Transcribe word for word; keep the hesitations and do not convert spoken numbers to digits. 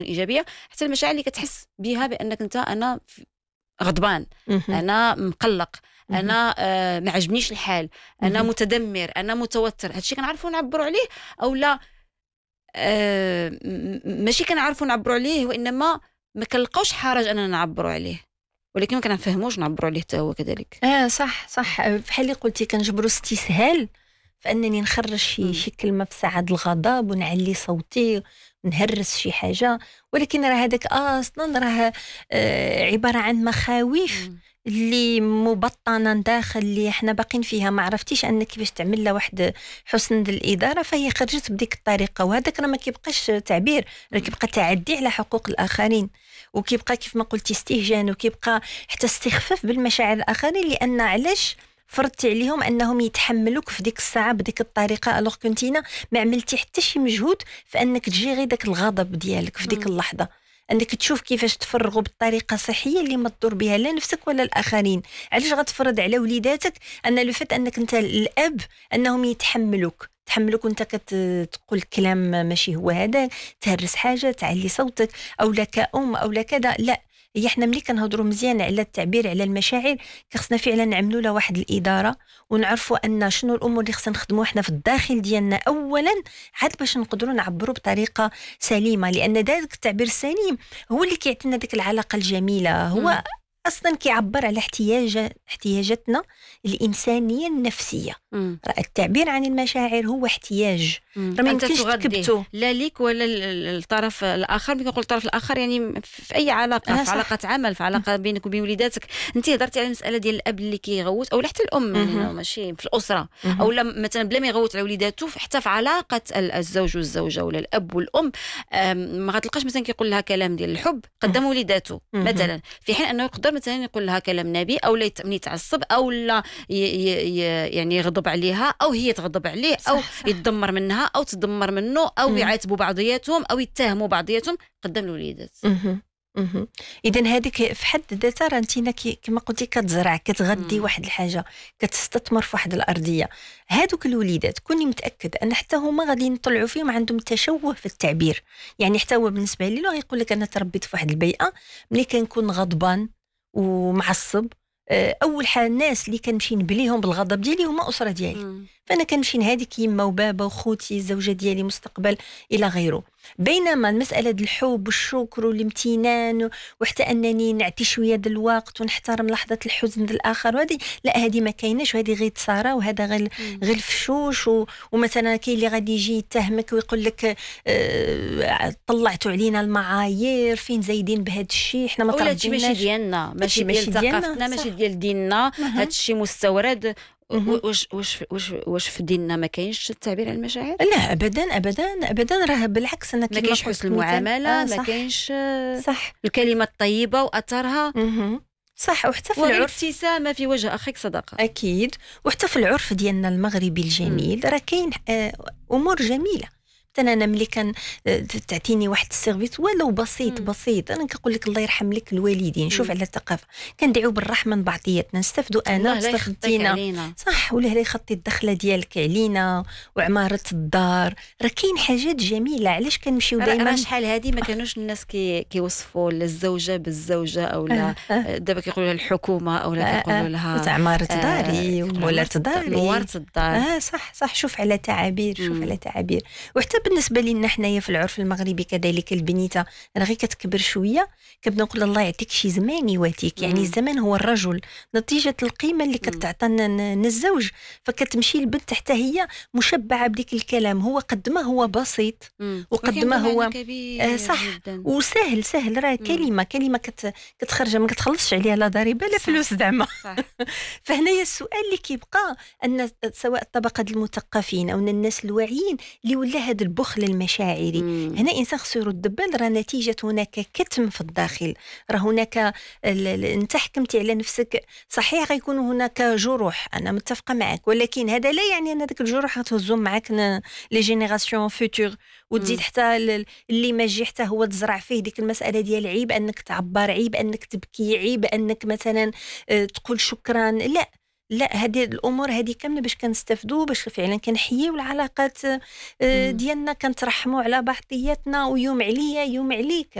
ايجابيه، حتى المشاعر اللي كتحس بها بانك انت انا غضبان، انا مقلق، انا آه ما عجبنيش الحال، انا متدمر، انا متوتر، هادشي كنعرفوا نعبروا عليه او لا؟ آه ماشي كنعرفوا نعبروا عليه، وانما ما كنلقاوش حرج اننا نعبروا عليه، ولكن ما كنفهموش نعبروا عليه حتى هو كذلك. اه صح صح، بحال اللي قلتي كنجبروا استسهال فانني نخرج شي شي كلمه في ساعه الغضب ونعلي صوتي ونهرس شي حاجه، ولكن راه هذاك اصلا راه آه عباره عن مخاوف مم. اللي مبطنه داخل، اللي احنا باقين فيها، ما عرفتيش انك كيفاش تعمل لها واحد حسن الاداره، فهي خرجت بديك الطريقه، وهذاك راه ما كيبقاش تعبير، راه كيبقى تعدي على حقوق الاخرين، وكيبقى كيف ما قلتي استهجان، وكيبقى حتى استخفاف بالمشاعر الاخرين، لان علاش فرضتي عليهم انهم يتحملوك في ديك الساعه بديك الطريقه، الوغ كنتينا ما عملتي حتى شي مجهود في انك تجي غير داك الغضب ديالك في ديك اللحظه، انك تشوف كيفاش تفرغوا بالطريقه الصحيه اللي ما تضر بها لا نفسك ولا الاخرين. علاش غتفرض على وليداتك ان لو فات انك انت الاب انهم يتحملوك تحملوك وانت كتقول كلام ماشي هو هذا، تهرس حاجه، تعلي صوتك، او لا كأم او لا كذا، لا، هي احنا ملي كنهضروا مزيان على التعبير على المشاعر خصنا فعلا نعملوا لها واحد الاداره، ونعرفوا ان شنو الامور اللي خصنا نخدموا احنا في الداخل ديالنا اولا، عاد باش نقدروا نعبروا بطريقه سليمه، لان ذلك التعبير السليم هو اللي كيعطينا ديك العلاقه الجميله، هو م. اصلا كيعبر على احتياج احتياجاتنا الانسانيه النفسيه. مم. التعبير عن المشاعر هو احتياج، راه ما يمكنش تكبتو لا ليك ولا الطرف الاخر. ملي كنقول الطرف الاخر يعني في اي علاقه، في علاقه عمل، في علاقه مم. بينك وبين وليداتك. انت هضرتي على المساله ديال الاب اللي كيغوت، او حتى الام، ماشي في الاسره، مم. او مثلا بلا ما يغوت على وليداتو، حتى في علاقه الزوج والزوجه ولا الاب والام، ما غتلقاش مثلا كيقول لها كلام ديال الحب قدام وليداتو مثلا، في حين انه يقدر مثلا يقول لها كلام نبي، او لا يتعصب، او لا يعني يغضب عليها، او هي تغضب عليه، او صح صح. يتدمر منها او تدمر منه، او يعاتبوا بعضياتهم، او يتهموا بعضياتهم قدام الوليدات. اذا هذيك في حد ذاتها راه انتينا كما قلتي كتزرع، كتغدي مم. واحد الحاجه، كتستثمر في واحد الارضيه. هادوك الوليدات كوني متاكد ان حتى هما غادي نطلعوا فيهم عندهم تشوه في التعبير، يعني حتى هو بالنسبه لي لو يقول لك انا تربيت في واحد البيئه ملي كنكون غضبان ومعصب، اول حاجه الناس اللي كنمشي نبليهم بالغضب ديالي هما اسره ديالي، مم. فانا كنمشي نهادي كيما وبابا وخوتي الزوجه ديالي مستقبل الى غيره. بينما المساله ديال الحب والشكر والامتنان، وحتى انني نعطي شويه ديال الوقت ونحترم لحظه الحزن ديال الاخر، وهذه لا، هذه ما كايناش، وهذه غير تصارى، وهذا غير غير الفشوش. و... ومثلا كاين اللي غادي يجي يتهمك ويقول لك اه... طلعتوا علينا المعايير، فين زايدين بهذا الشيء، احنا ما تربيناش، ماشي ديالنا، ماشي ديال ثقافتنا، ماشي ديال ديننا، هذا الشيء مستورد. واش واش واش واش في ديننا ما كاينش التعبير عن المشاعر؟ لا ابدا ابدا ابدا، راه بالعكس، انا ما كاينش حسن المعامله، آه ما كاينش صح الكلمه الطيبه واثرها، صح. وحتى في العرف ابتسامه في وجه اخيك صدقه، اكيد. وحتى في العرف ديالنا المغربي الجميل راه كاين آه امور جميله. انا ملي كان تعطيني واحد السيرفيس ولو بسيط مم. بسيط، انا كنقول لك الله يرحم لك الوالدين، شوف مم. على الثقافه، كندعيو بالرحمه من بعضياتنا، نستافدوا انا وستخدينا صح، ولا لا يخطي الدخله ديالك علينا وعماره الدار، راه كاين حاجات جميله. علاش كنمشيو دائما؟ شحال هذه ما كانوش الناس كي كيوصفوا الزوجه بالزوجه، او لا آه. آه. دابا كيقولوا لها الحكومه، او لا آه. كيقولوا لها آه. عماره داري آه. ولا داري، نواره الدار. اه صح صح، شوف على تعابير، شوف مم. على تعابير. وحتى بالنسبه لنا حنايا في العرف المغربي كذلك، البنيته راه غير كتكبر شويه كنبدا نقول الله يعطيك شي زمان يواتيك، يعني الزمان هو الرجل، نتيجه القيمه اللي كتعطينا الزوج، فكتمشي البنت حتى هي مشبعه بديك الكلام، هو قد ما هو بسيط وقد ما هو آه صح جداً. وسهل سهل، راه كلمه كلمه كت كتخرج ما كتخلصش عليها لا ضريبه لا فلوس زعما. فهنايا السؤال اللي كيبقى ان سواء الطبقه المثقفين او الناس الواعيين اللي ولا هذا البخل المشاعري، مم. هنا انسان خصو يرد بال، راه نتيجه هناك كتم في الداخل، راه هناك انت حكمتي على نفسك، صحيح غيكون هناك جروح، انا متفقه معك، ولكن هذا لا يعني ان هذاك الجروح غتهزهم معك لي جينيراسيون فوتور، وتزيد حتى اللي ما جي حتى هو تزرع فيه ديك المساله ديال عيب انك تعبر، عيب انك تبكي، عيب انك مثلا تقول شكرا، لا لا هذه الامور هذه كامله باش كنستافدوا باش فعلا كنحييو العلاقات ديالنا، كنترحموا على بعضياتنا، ويوم عليا يوم عليك.